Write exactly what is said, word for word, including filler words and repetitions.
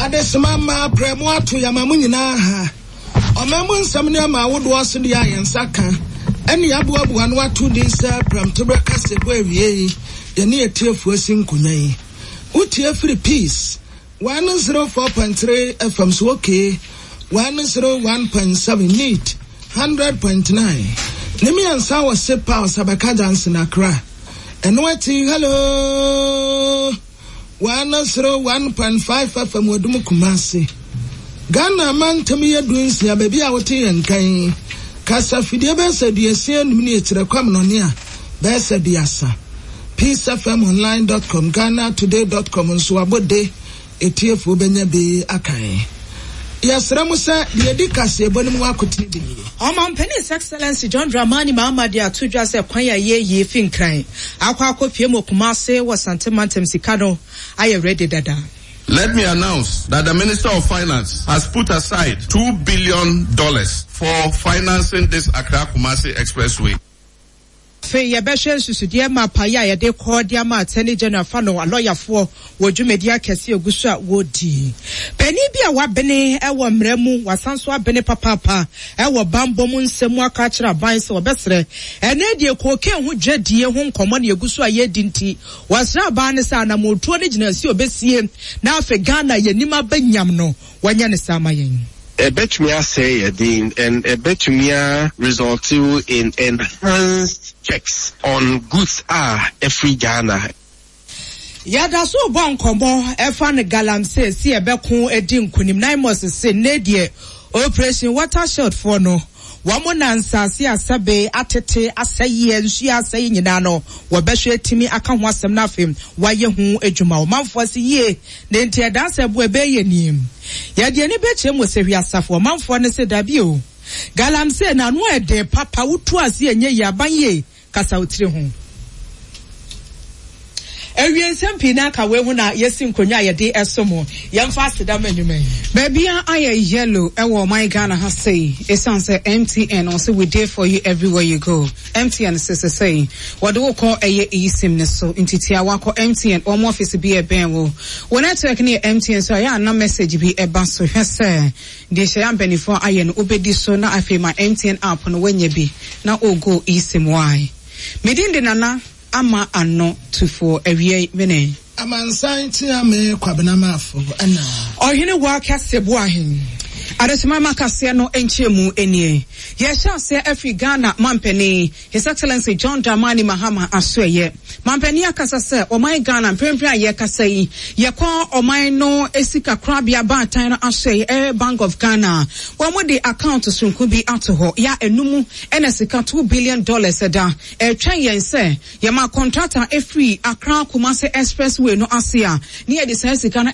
Adesimama premo to yamamunyina ha. Omamun samne ma wodo aso de ayensaka. Eni abuabu anu atu de sa pram to braka sebo awie. Ye ne etiefu asinkunya yi. Utie free peace. one oh four point three F M so okay. one oh one point seven neat. one hundred point nine. Nimi ansa was se pa Sabaka dance na Accra. Enwati hello. one oh one point five F M Wadumu Kumasi. Ghana man temi yadwins ya baby a wote yankan. Kasa fidie be se de ese nimi etire kwam no ne a be se de asa. peace f m online dot com ghana today dot com nso abode etiefu benya be akan. Yasra Musa de dikase ebonim wakoti de. Omampani His Excellency John Dramani Mahama de atudwa se kwan ya ye ye finkran. Akwa akopie mo Kumase wo Santemantem Sikado aye ready dada. Let me announce that the Minister of Finance has put aside two billion dollars for financing this Accra Kumasi Expressway. Fe ye behwe susudie ma paya ye de call dia ma Attorney General fa no lawyer for wo dwumedia kese egusu a wodi. Pani bia wa bene e wo mremu wasanso abene papapa e wo bambom nsemu aka kira ban se obesre ene die koke hu dwadie hu nkomo na egusu a ye dinti wasra ban ne sa na motuo ne gina si obesie na afa Ghana ye nima banyam no wanya ne sama yen. A bet me I say a dean and a bet me I result in enhanced checks on goods are a free Ghana. Yada so bon kombo e fa ne galamse si e be kun edi nkunim nine months se ne die operation watershed for no wamo na nsase asabe atete asaye nsu asaye nyina no wo behwe timi aka ho asem na afem waye hu adwuma o manfo se ye ne ntia da asebo e be ye nim yade ni be che mo se hwi asafo manfo ne se dabi o galamse na no e de papa wutu ase enye ye abanye kasa utire ho Ewie sempi na ka we hu na yesi nkonya ye de esomo yemfa aseda manyuman babia aye yellow e wo my Ghana ha say esanse M T N also we there for you everywhere you go. M T N says say what do we call eye esim ne so ntitia wa ko M T N o mo office bi e ben wo when network ne M T N so ya na message bi e ba so hwese de hye am benifo aye no obedi so na afi ma M T N app no wanya bi na o go esim why medin de nana ama ano tufo awie mene amansan ti ame kwabena mafo ana ohene wa kasebo ahen Adesima makase no enchemu enie ye sha se Afri Ghana mampeni His Excellency John Dramani Mahama asoye mampeni akasa se oman Ghana mpempra ye kasa yi ye kwa oman no esika krabia batan no asoye Air Bank of Ghana wo mo de account sunku bi ato ho ya enumu ena sika two billion dollars da e twen yen se ye ma contractor Afri Accra Kumasi Expressway no asia ne ye de sika no